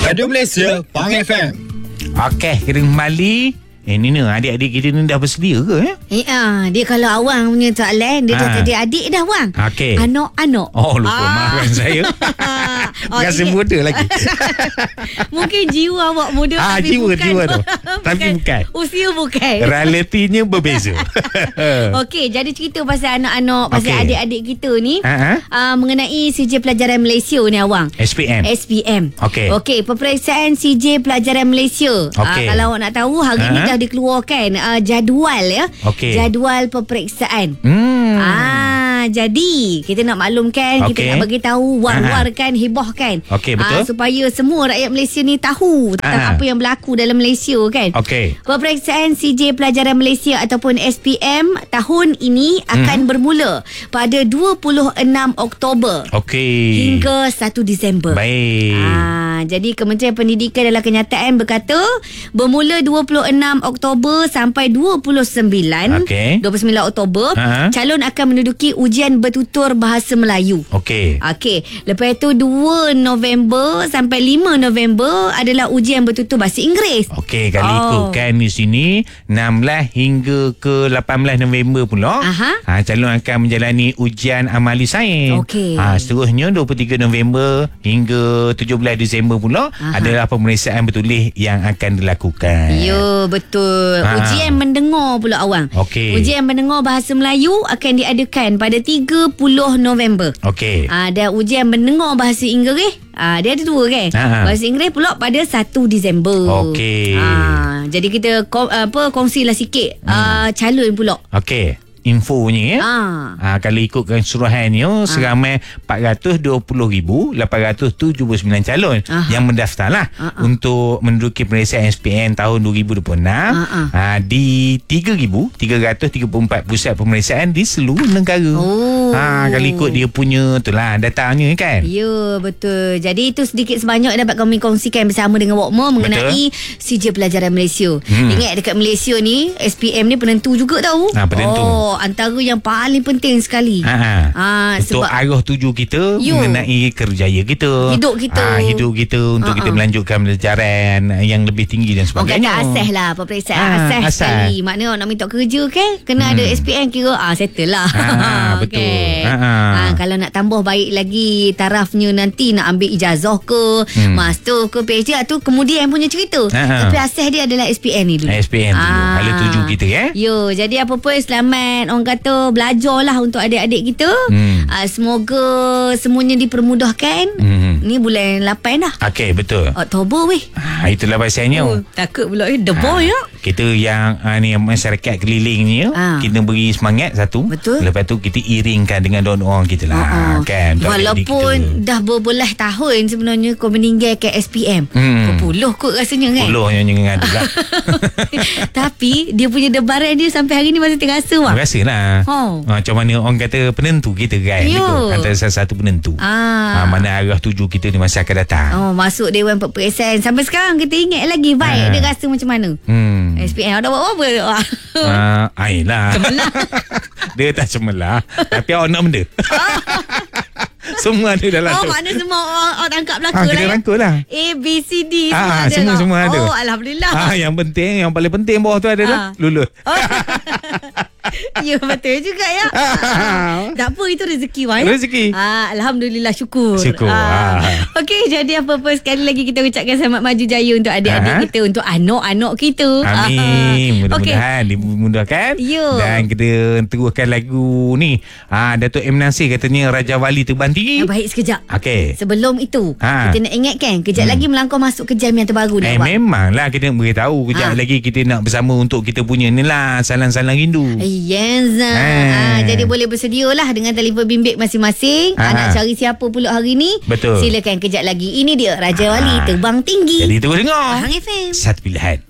Radio Malaysia, Pang FM. Okey, kita kembali. Ni adik-adik kita ni dah bersedia ke? Dia kalau awang punya soalan, dia dah jadi adik dah, Wang. Okey. Anak-anak. Oh, lupa maafkan saya. Rasa muda lagi. Mungkin jiwa awak muda tapi jiwa bukan. tu. Tapi bukan. Usia bukan. Realitinya berbeza. Okey, jadi cerita pasal anak-anak, pasal adik-adik kita ni, mengenai CJ Pelajaran Malaysia ni, awang. SPM. Okey, peperiksaan CJ Pelajaran Malaysia. Kalau awak nak tahu, hari ni dah dikeluarkan jadual ya. Jadual peperiksaan. Jadi kita nak maklumkan, kita nak bagi tahu, war-warkan, hebohkan. Betul. Supaya semua rakyat Malaysia ni tahu tentang apa yang berlaku dalam Malaysia kan. Peperiksaan CJ Pelajaran Malaysia ataupun SPM tahun ini akan bermula pada 26 Oktober hingga 1 Disember. Baik. Jadi Kementerian Pendidikan dalam kenyataan berkata bermula 26 Oktober sampai 29 Oktober calon akan menduduki ujian bertutur bahasa Melayu. Lepas itu 2 November sampai 5 November adalah ujian bertutur bahasa Inggeris. Kalau ikutkan di sini 16 hingga ke 18 November pula calon akan menjalani ujian amali sains. Seterusnya 23 November hingga 17 Disember pula adalah pemeriksaan bertulis yang akan dilakukan. Ya, betul. Ujian mendengar pula, awang. Ujian mendengar bahasa Melayu akan diadakan pada 30 November. Dan ujian mendengar bahasa Inggeris, dia ada dua kan. Bahasa Inggeris pula pada 1 Disember. Jadi kita kongsilah sikit calon pula. Infonya kalau ikutkan suruhannya seramai 420,879 calon yang mendaftar lah untuk menduduki pemeriksaan SPM tahun 2026 di 3,334 pusat pemeriksaan di seluruh negara. Kalau ikut dia punya itulah datanya kan. Ya, betul. Jadi itu sedikit sebanyak dapat kami kongsikan bersama dengan Wokmo mengenai CJ Pelajaran Malaysia. Ingat dekat Malaysia ni SPM ni penentu juga tahu. Penentu. Antara yang paling penting sekali. Untuk arah tuju kita mengenai kerjaya kita, hidup kita untuk kita melanjutkan pelajaran yang lebih tinggi dan sebagainya. Orang kata asas lah, peperiksaan asas sekali. Maknanya nak minta kerja kan, kena ada SPM, kira settle lah. Betul. Kalau nak tambah baik lagi tarafnya, nanti nak ambil ijazah ke, master ke, PhD, tu kemudian punya cerita. Tapi asas dia adalah SPM ni dulu. SPM dulu. Hala tuju kita jadi apa pun selamat, orang kata belajarlah untuk adik-adik kita. Semoga semuanya dipermudahkan. Ni bulan 8 dah. Betul. Oktober weh. Itulah pasalnya. Takut pula the boy ya. Kita yang ni masyarakat kelilingnya, kita beri semangat satu. Betul. Lepas tu kita iringkan dengan doa kita lah kan. Walaupun dah berbelas tahun sebenarnya kau meninggalkan SPM. Berpuluh kot rasanya kan. Puluhnya ngadu lah. Tapi dia punya debaran dia sampai hari ni masih terasa, Wang. Rasalah. Macam mana orang kata penentu kita kan. Antara salah satu penentu. Mana arah tuju kita di masa akan datang. Masuk Dewan Peperiksaan. Sampai sekarang kita ingat lagi vibe dia rasa macam mana. SPM ada buat apa? Ayolah. Cemerlang. Dia tak cemerlang. Tapi awak nak benda. Semua ada dalam tu. Maknanya semua orang tangkap belaka lah. Kita rangkul lah. A, B, C, D semua ada. Semua ada. Alhamdulillah. Yang paling penting bawah tu ada dah. Lulus. Ya, betul juga ya. Tak apa, itu rezeki, Wang. Rezeki. Alhamdulillah, syukur. Okey, jadi apa-apa sekali lagi kita ucapkan selamat maju jaya untuk adik-adik kita, untuk anak-anak kita. Amin. Mudah-mudahan dimudahkan. Dan kita teruskan lagu ni. Datuk M. Nasir katanya Raja Wali terbang tinggi. Baik, sekejap. Sebelum itu, kita nak ingatkan kejap lagi melangkah masuk ke jam yang terbaru ni. Memanglah kita nak beritahu kejap lagi kita nak bersama untuk kita punya ni lah, salang-salang rindu. Yes. Jadi boleh bersedialah dengan telefon bimbit masing-masing. Nak cari siapa pula hari ni? Betul. Silakan kejap lagi. Ini dia Raja Wali terbang tinggi. Jadi terus dengar. Pahang FM. Satu pilihan.